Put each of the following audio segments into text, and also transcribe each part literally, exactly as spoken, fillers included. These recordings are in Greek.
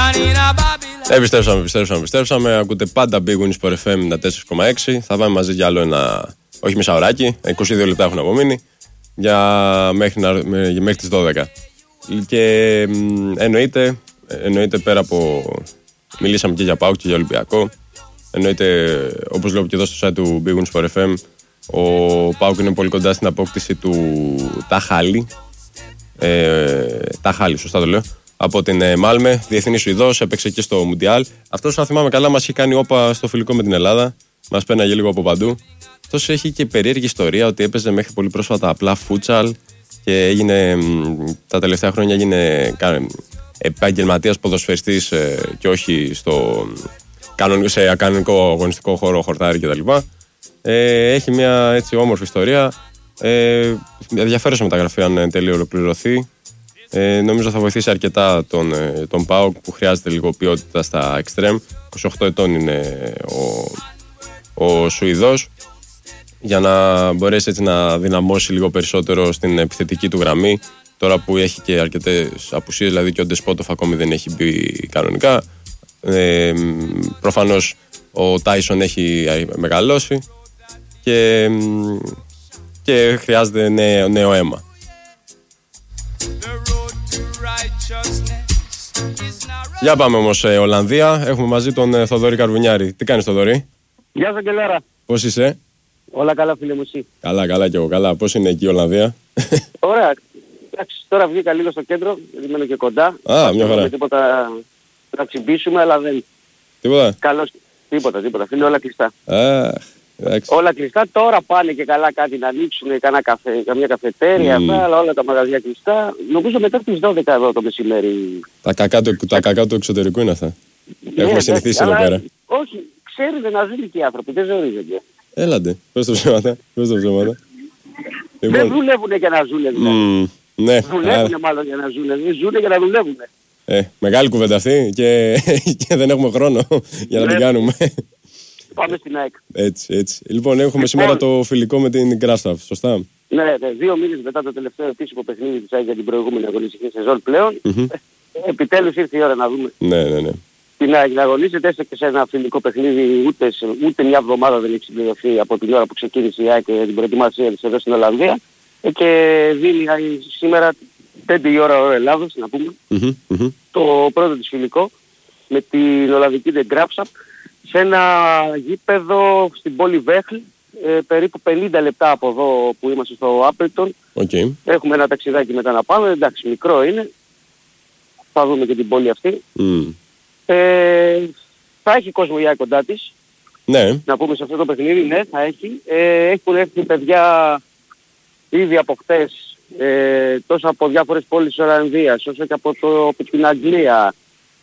Επιστρέψαμε, επιστρέψαμε, επιστρέψαμε. Ακούτε πάντα Big Win Sport εφ εμ ενενήντα τέσσερα κόμμα έξι. Θα πάμε μαζί για άλλο ένα, όχι μισάωράκι, είκοσι δύο λεπτά έχουν απομείνει για μέχρι, μέχρι τις δώδεκα. Και εννοείται, εννοείται πέρα από. Μιλήσαμε και για ΠΑΟΚ και για Ολυμπιακό. Εννοείται, όπως λέω και εδώ στο site του Big Win Sport εφ εμ, ο ΠΑΟΚ είναι πολύ κοντά στην απόκτηση του Ταχάλη. Ε, Ταχάλη, σωστά το λέω. Από την ε, Μάλμε, διεθνή Σουηδός, έπαιξε και στο Μουντιάλ. Αυτός, αν θυμάμαι καλά, μας είχε κάνει όπα στο φιλικό με την Ελλάδα. Μας πέναγε λίγο από παντού. Αυτός έχει και περίεργη ιστορία ότι έπαιζε μέχρι πολύ πρόσφατα απλά φούτσαλ και έγινε, τα τελευταία χρόνια έγινε επαγγελματίας ποδοσφαιριστής ε, και όχι στο, σε κανονικό αγωνιστικό χώρο, χορτάρι κτλ. Ε, έχει μια έτσι όμορφη ιστορία. Ε, ενδιαφέρουσα μεταγραφή αν τέλει ολοκληρωθεί. Ε, νομίζω θα βοηθήσει αρκετά τον, τον ΠΑΟΚ που χρειάζεται λίγο ποιότητα στα εξτρέμ. είκοσι οκτώ ετών είναι ο, ο Σουηδός, για να μπορέσει έτσι να δυναμώσει λίγο περισσότερο στην επιθετική του γραμμή. Τώρα που έχει και αρκετές απουσίες, δηλαδή και ο Ντεσπότοφ ακόμη δεν έχει μπει κανονικά. Ε, προφανώς ο Τάισον έχει μεγαλώσει και, και χρειάζεται νέο, νέο αίμα. Για πάμε όμως ε, Ολλανδία. Έχουμε μαζί τον ε, Θοδωρή Καρβουνιάρη. Τι κάνεις, Θοδωρή? Γεια σας, Αγγελάρα. Πώς είσαι? Όλα καλά, φίλε μου, εσύ? Καλά, καλά κι εγώ καλά. Πώς είναι εκεί η Ολλανδία? Ωραία. Εντάξει, τώρα βγήκα λίγο στο κέντρο, γιατί μένω και κοντά. Α, μια χαρά. Τίποτα να τσιμπήσουμε, αλλά δεν... Τίποτα? Καλώς, τίποτα, τίποτα. Είναι όλα κλειστά. Α, όλα κλειστά. Τώρα πάνε και καλά κάτι να ανοίξουν, κανένα καφέ, καμιά καφετέρια, mm. αλλά όλα τα μαγαζιά κλειστά. Νομίζω μετά τις δώδεκα εδώ το μεσημέρι. Τα κακά του, τα κακά του εξωτερικού είναι αυτά. Ναι, έχουμε συνηθίσει εδώ πέρα. Όχι, ξέρετε να ζουν και οι άνθρωποι, δεν ζορίζονται. Έλαντε, πες το ψέματα, πες το ψέματα. Δεν δουλεύουνε για να ζουνε δηλαδή. Mm, ναι. Δουλεύουνε μάλλον για να ζουνε, δεν ζουνε για να δουλεύουνε. Ε, μεγάλη κουβέντα αυτή και, και δεν έχουμε χρόνο για να την κάνουμε. Πάμε στην ΑΕΚ. Έτσι, έτσι. Λοιπόν, έχουμε λοιπόν, σήμερα το φιλικό με την Γκράσταφ, σωστά? Ναι, ναι, δύο μήνες μετά το τελευταίο επίσημο παιχνίδι της ΑΕΚ για την προηγούμενη αγωνιστική σεζόν πλέον. Mm-hmm. Επιτέλους ήρθε η ώρα να δούμε. Ναι, ναι, ναι. Την ΑΕΚ να αγωνίζεται, έστω και σε ένα φιλικό παιχνίδι, ούτε, ούτε μια εβδομάδα δεν έχει συμπληρωθεί από την ώρα που ξεκίνησε η ΑΕΚ την προετοιμασία της εδώ στην Ολλανδία. Και δίνει σήμερα πέντε η ώρα ώρα Ελλάδος, να πούμε, mm-hmm, mm-hmm. το πρώτο της φιλικό με την Ολλανδική The Graafschap σε ένα γήπεδο στην πόλη Βέχλ, ε, περίπου πενήντα λεπτά από εδώ που είμαστε στο Άπελτον. Okay. Έχουμε ένα ταξιδάκι μετά να πάμε, εντάξει μικρό είναι, θα δούμε και την πόλη αυτή. Mm. Ε, θα έχει κόσμο η ΑΕΚ κοντά της, ναι. Να πούμε σε αυτό το παιχνίδι, ναι θα έχει. Ε, έχουν έρθει παιδιά ήδη από χτες, ε, τόσο από διάφορες πόλεις της Ολλανδίας, όσο και από, το, από την Αγγλία,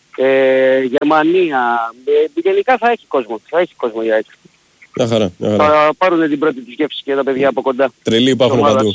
ε, Γερμανία. Ε, γενικά θα έχει κόσμο, θα έχει κόσμο η ΑΕΚ. Μια χαρά, μια χαρά. Θα πάρουν την πρώτη τους γεύση και τα παιδιά από κοντά. Τρελοί υπάρχουν παντού.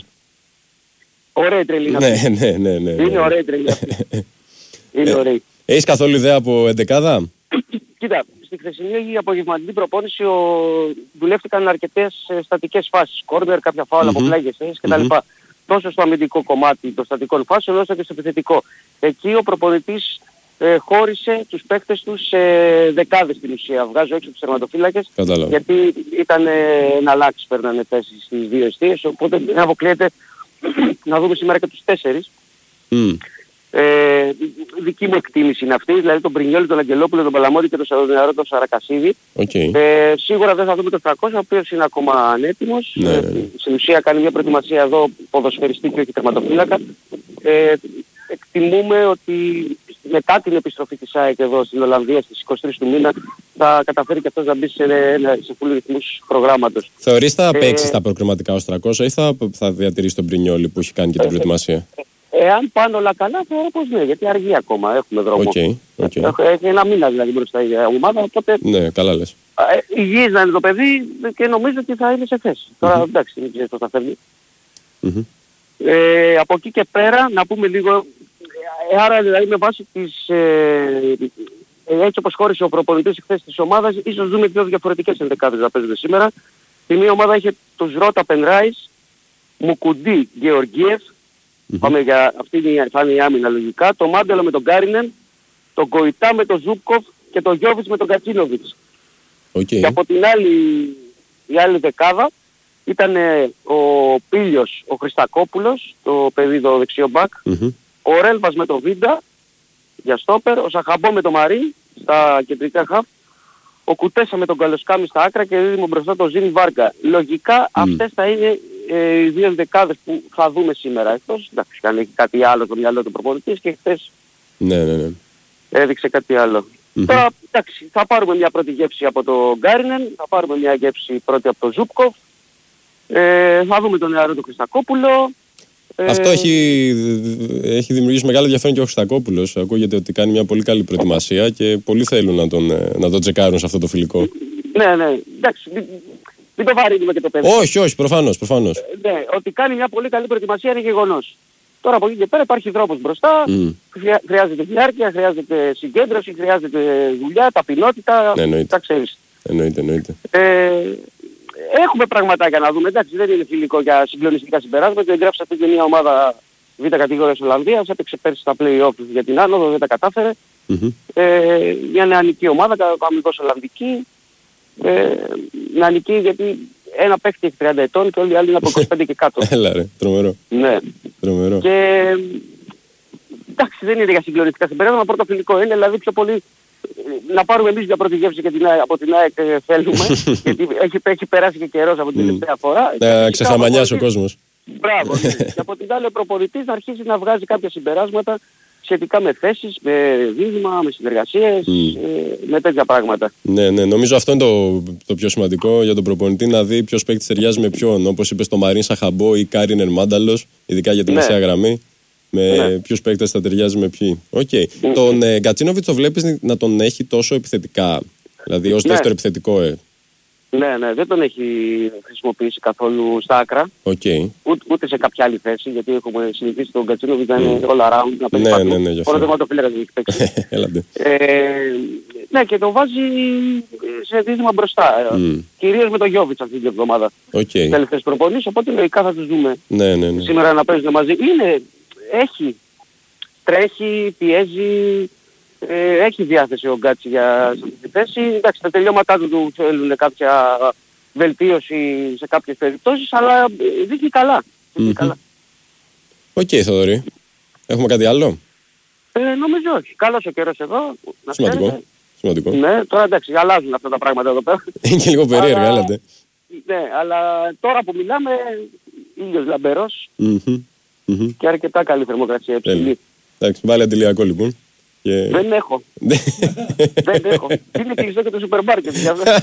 Ωραία τρελή είναι ναι, αυτή. Ναι, ναι, ναι, ναι. Είναι ωραία τρελή αυτή. Είναι ε, ωραία. Έχεις καθόλου ιδέα από εντεκάδα? Κοίτα, στη χθεσινή απογευματινή προπόνηση ο... δουλεύτηκαν αρκετές ε, στατικές φάσεις. Κόρνερ, κάποια φάουλα mm-hmm. από πλάγιες θέσεις κτλ. Mm-hmm. Τόσο στο αμυντικό κομμάτι των στατικών φάσεων όσο και στο επιθετικό. Εκεί ο προπονητής ε, χώρισε τους παίκτες τους σε δεκάδες στην ουσία. Βγάζω έξω τους τερματοφύλακες. Γιατί ήταν ε, ένα αλλάξει, παίρνανε θέσεις στις δύο εστίες. Οπότε δεν αποκλείεται να δούμε σήμερα και τους τέσσερις. Mm. Ε, δική μου εκτίμηση είναι αυτή, δηλαδή τον Πρινιόλη, τον Αγγελόπουλο, τον Παλαμώτη και τον Σαροδιναρό, τον Σαρακασίδη. Okay. Ε, σίγουρα δεν θα δούμε τον τριακόσια, ο οποίος είναι ακόμα ανέτοιμος. Ναι, ναι. Ε, στην ουσία κάνει μια προετοιμασία εδώ ποδοσφαιριστή και όχι τερματοφύλακα. Ε, εκτιμούμε ότι μετά την επιστροφή της ΑΕΚ εδώ στην Ολλανδία στις είκοσι τρεις του μήνα θα καταφέρει και αυτός να μπει σε, σε φουλ ρυθμούς προγράμματος. Θεωρείς θα παίξει ε, στα προκριματικά ως τριακόσια ή θα, θα διατηρήσει τον Πρινιόλη που έχει κάνει και την προετοιμασία? Εάν πάνε όλα καλά, θεωρώ πως ναι, γιατί αργεί ακόμα, έχουμε δρόμο. Okay, okay. Έχει ένα μήνα δηλαδή μπροστά η ομάδα, οπότε... Ναι, καλά λες. Ε, υγιής να είναι το παιδί και νομίζω ότι θα είναι σε θέση. Mm-hmm. Τώρα εντάξει, δεν ξέρεις πώς θα φέρνει. Mm-hmm. Ε, από εκεί και πέρα, να πούμε λίγο, ε, άρα δηλαδή με βάση τις... Ε, έτσι όπως χώρισε ο προπονητής χθες της ομάδας, ίσως δούμε δύο διαφορετικές ενδεκάδες να παίζονται σήμερα. Η μία ομάδα είχε τους Ρώτα Πενράις, Μουκουντή, Γεωργίεφ. Mm-hmm. Πάμε για αυτή θα είναι η άμυνα λογικά. Το Μάντελο με τον Κάρινεν τον Κοϊτά με τον Ζούμπκοφ και τον Γιώβιτς με τον Κατσίνοβιτς. Okay. Και από την άλλη, η άλλη δεκάδα ήταν ο Πίλιος, ο Χριστακόπουλος, το παιδί το δεξιό μπακ, Mm-hmm. ο Ρέλβας με τον Βίντα για στόπερ, ο Σαχαμπό με τον Μαρί στα κεντρικά χαφ, ο Κουτέσα με τον Καλοσκάμι στα άκρα και δίδυμο μπροστά τον Ζήνη Βάρκα. Λογικά mm. αυτές θα είναι ε, οι δύο δεκάδες που θα δούμε σήμερα. Εκτός, εντάξει, αν έχει κάτι άλλο στο μυαλό του προπονητής και χθες ναι, ναι, ναι. έδειξε κάτι άλλο. Mm-hmm. Τώρα, εντάξει, θα πάρουμε μια πρώτη γεύση από τον Γκάρινεν, θα πάρουμε μια γεύση πρώτη από τον Ζούπκοφ, ε, θα δούμε τον νεαρό του Χριστακόπουλο. Αυτό ε... έχει, έχει δημιουργήσει μεγάλο ενδιαφέρον και ο Χριστακόπουλος. Ακούγεται ότι κάνει μια πολύ καλή προετοιμασία και πολλοί θέλουν να τον, να τον τσεκάρουν σε αυτό το φιλικό. Ναι, ναι, εντάξει, μην, μην το βαρύνουμε και το παιδί. Όχι, όχι, προφανώς, προφανώς. Ε, ναι, ότι κάνει μια πολύ καλή προετοιμασία είναι γεγονός. Τώρα από εκεί και πέρα υπάρχει δρόμος μπροστά, mm. χρειάζεται διάρκεια, χρειάζεται συγκέντρωση, χρειάζεται δουλειά, ταπεινότητα, ναι, τα ξέρεις. Εννοείται, εννοείται. Ε, έχουμε πραγματάκια να δούμε, εντάξει, δεν είναι φιλικό για συγκλονιστικά συμπεράσματα, εγγράψατε και μια ομάδα β' κατηγορίας Ολλανδίας, έπαιξε πέρσι στα play-off για την άνοδο, δεν τα κατάφερε. Mm-hmm. Ε, μια νεανική ομάδα, αμυγός Ολλανδική, ε, νεανική γιατί ένα παίχτη έχει τριάντα ετών και όλοι οι άλλοι είναι από είκοσι πέντε και κάτω. Έλα ρε, τρομερό. Ναι. Τρομερό. Και εντάξει, δεν είναι για συγκλονιστικά συμπεράσματα, πρώτο φιλικό είναι, δηλαδή πιο πολύ να πάρουμε εμείς μια πρώτη γεύση και την, από την ΑΕΚ θέλουμε, γιατί έχει, έχει περάσει και καιρός από την τελευταία φορά. Να ξεχαμανιάσει ο κόσμος. Μπράβο. Και από την άλλη ο προπονητής να αρχίσει να βγάζει κάποια συμπεράσματα σχετικά με θέσεις, με δίδυμα, με συνεργασίες, mm. ε, με τέτοια πράγματα. Ναι, ναι, νομίζω αυτό είναι το, το πιο σημαντικό για τον προπονητή, να δει ποιος παίκτης ταιριάζει με ποιον. Όπως είπες, το Μαρίν Σαχαμπό ή Κάρινεν Μάνταλος, ειδικά για τη ναι. μεσαία γραμμή. Με ναι. ποιους παίκτες θα ταιριάζει με ποιοι. Okay. Mm. Τον ε, Γκατσίνοβιτς το βλέπεις να τον έχει τόσο επιθετικά, δηλαδή ως ναι. δεύτερο επιθετικό, ε. Ναι, ναι, δεν τον έχει χρησιμοποιήσει καθόλου στα άκρα. Okay. Ούτε, ούτε σε κάποια άλλη θέση, γιατί έχουμε συνηθίσει τον Γκατσίνοβιτς να είναι all around, να παίζει ναι, παντού. Ναι, ναι, Όλο το ματοφύλακας δεν έχει παίξει. ε, ναι, και τον βάζει σε δίδυμα μπροστά. Mm. Κυρίως με τον Γιώβιτς αυτή την εβδομάδα. Okay. Τελευταίες προπονήσεις, οπότε λογικά θα τους δούμε ναι, ναι, ναι. σήμερα να παίζουν μαζί. Είναι, έχει, τρέχει, πιέζει. Ε, έχει διάθεση ο Γκάτσι για αυτή τη θέση. Εντάξει, τα τελειώματά του του θέλουν κάποια βελτίωση σε κάποιες περιπτώσεις, αλλά δείχνει καλά. Δείχνει mm-hmm. καλά. Οκ, okay, Θοδωρή. Έχουμε κάτι άλλο? Ε, νομίζω όχι. Καλός ο καιρός εδώ. Σημαντικό. Σημαντικό. Ναι, τώρα εντάξει, αλλάζουν αυτά τα πράγματα εδώ πέρα. Είναι και λίγο περίεργα, έλατε. Ναι, αλλά τώρα που μιλάμε, ήλιος λαμπερός mm-hmm. Mm-hmm. και αρκετά καλή θερμοκρασία υψηλή. Εντάξει, βάλε αντιλιακό λοιπόν. Και... Δεν έχω. Δεν έχω. Είναι κλειστό και το σούπερ μάρκετ.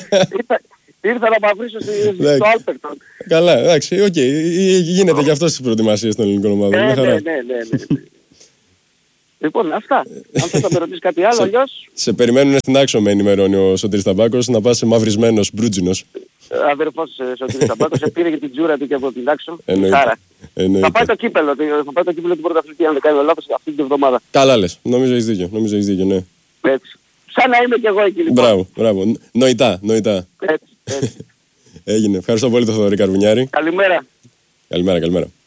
Ήρθα να παυρίσω στο Άλπερτον. Καλά, εντάξει, οκ. Γίνεται και αυτό στις προετοιμασίες των ελληνικών ομάδων. Ναι, ναι, ναι. Λοιπόν, αυτά. Αν θες να με ρωτήσεις κάτι άλλο, αλλιώς... Σε περιμένουν στην Άξο, με ενημερώνει ο Σωτήρης Ταμπάκος, να πας μαυρισμένος, μπρούτζινος. Αδερφός Σωτήρης Ταμπάκος, σε πήρε και την τζούρα του και από την Άξο. Άρα. Θα πάει το κύπελο, θα πάει το κύπελο του πρωταθλητή, αν δεν κάνω λάθος, αυτή την εβδομάδα. Καλά λες, νομίζω έχεις δίκιο, νομίζω έχεις δίκιο, ναι. Έτσι. Σαν να είμαι κι εγώ εκεί λοιπόν. Μπράβο, μπράβο. Νοητά, νοητά. Έτσι, έτσι. Έγινε. Ευχαριστώ πολύ τον Θοδωρή Καρβουνιάρη. Καλημέρα. Καλημέρα, καλημέρα.